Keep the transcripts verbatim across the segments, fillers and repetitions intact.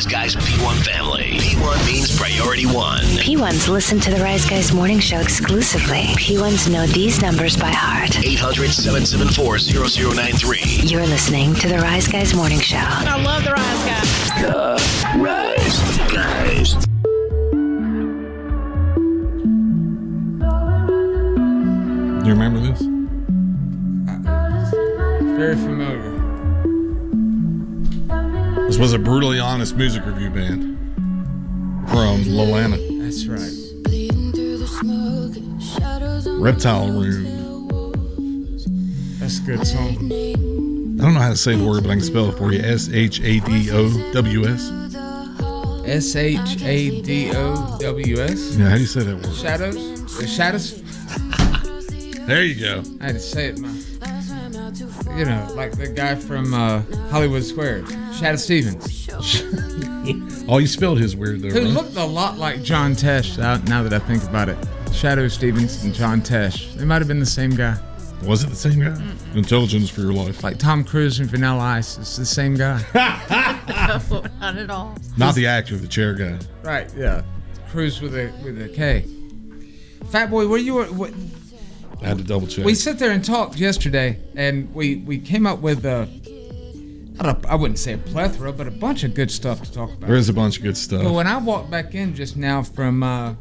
Rise Guys P one family. P one means priority one. P ones listen to the Rise Guys morning show exclusively. P ones know these numbers by heart. eight hundred, seven seven four, zero zero nine three. You're listening to the Rise Guys morning show. I love the Rise Guys. The Rise Guys. Do you remember this? Very familiar. This was a brutally honest music review band from Lalana. That's right. Reptile Room. That's a good song. I don't know how to say the word, but I can spell it for you. S H A D O W S. S H A D O W S. Yeah, how do you say that word? Shadows? The Shadows? There you go. I had to say it, man. You know, like the guy from uh, Hollywood Squares, Shadow Stevens. Oh, you spelled his weird, though. Who Right? looked a lot like John Tesh, uh, now that I think about it. Shadow Stevens and John Tesh. They might have been the same guy. Was it the same guy? Mm-mm. Intelligence for your life. Like Tom Cruise and Vanilla Ice. It's the same guy. No, not at all. Not the actor, the chair guy. Right, yeah. Cruise with a with a K. Fat Boy, where you were... What, I had to double check. we sat there and talked yesterday, and we, we came up with a... I, don't, I wouldn't say a plethora, but a bunch of good stuff to talk about. There is a bunch of good stuff. But when I walked back in just now from... Uh,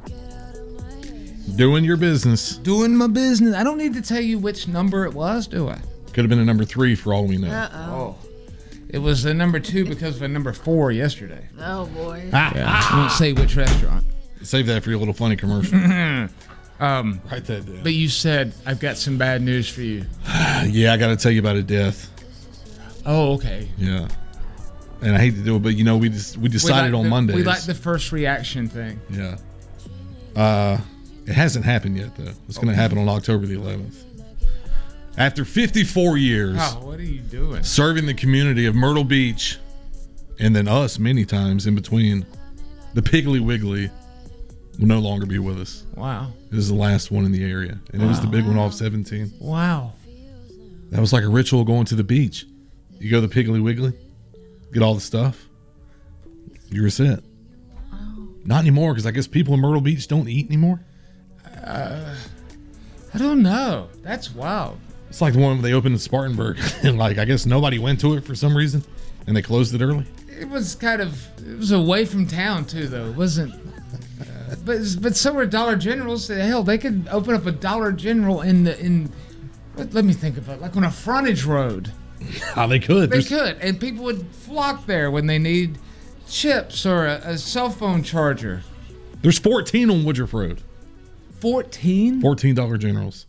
Doing your business. doing my business. I don't need to tell you which number it was, do I? Could have been a number three for all we know. Uh-oh. Oh. It was a number two because of a number four yesterday. Oh, boy. Yeah. I won't say which restaurant. Save that for your little funny commercial. Um, Write that down. but you said, I've got some bad news for you. Yeah, I got to tell you about a death. Oh, okay. Yeah. And I hate to do it, but you know, we just we decided we like on the, Mondays. We like the first reaction thing. Yeah. Uh, it hasn't happened yet, though. It's going to happen on October the eleventh. After fifty-four years Oh, what are you doing? serving the community of Myrtle Beach, and then us many times in between, the Piggly Wiggly will no longer be with us. Wow. This is the last one in the area, and it was the big one off seventeen. Wow. That was like a ritual going to the beach. You go to the Piggly Wiggly, get all the stuff, you were set. Not anymore, because I guess people in Myrtle Beach don't eat anymore. Uh, I don't know. That's wild. It's like the one where they opened in Spartanburg, and like I guess nobody went to it for some reason, and they closed it early. It was kind of, it was away from town too, though. It wasn't, uh, but but so were Dollar Generals. Hell, they could open up a Dollar General in the, in, let, let me think of it, like on a frontage road. Oh, they could. They There's- could, and people would flock there when they need chips or a, a cell phone charger. There's fourteen on Woodruff Road. fourteen? fourteen Dollar Generals.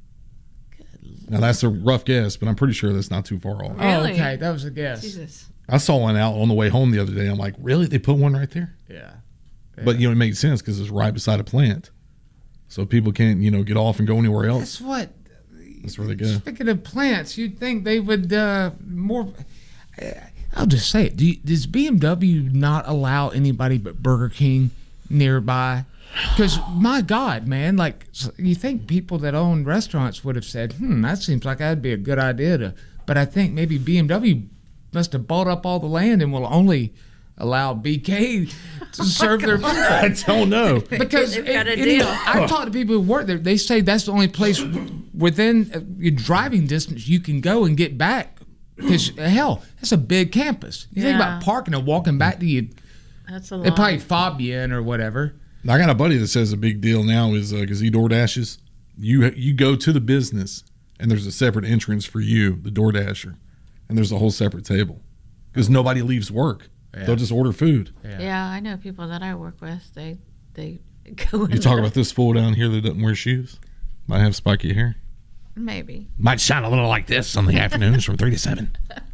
Now that's a rough guess, but I'm pretty sure that's not too far off. Oh, Really? okay, that was a guess. Jesus. I saw one out on the way home the other day. I'm like, really? They put one right there? Yeah. But you know, it makes sense because it's right beside a plant, so people can't you know get off and go anywhere else. That's what. That's where they go. Speaking of plants, you'd think they would uh, more. I'll just say it. Do you, does B M W not allow anybody but Burger King nearby? Because my God, man, like you think people that own restaurants would have said, "Hmm, that seems like that'd be a good idea to." But I think maybe B M W must have bought up all the land and will only allow B K to serve their people. I don't know. Because They've got a it- it- deal. I talked to people who work there. They say that's the only place within uh, your driving distance you can go and get back. Because hell, that's a big campus. You think Yeah. about parking and walking back to you. That's a They lot. probably fob you in or whatever. I got a buddy that says a big deal now is because he door dashes. You you go to the business and there's a separate entrance for you, the door dasher, and there's a whole separate table because nobody leaves work. Yeah. They'll just order food. Yeah, I know people that I work with. They they go in You talk there. about this fool down here that doesn't wear shoes, might have spiky hair, Maybe. might shine a little like this on the afternoons from three to seven.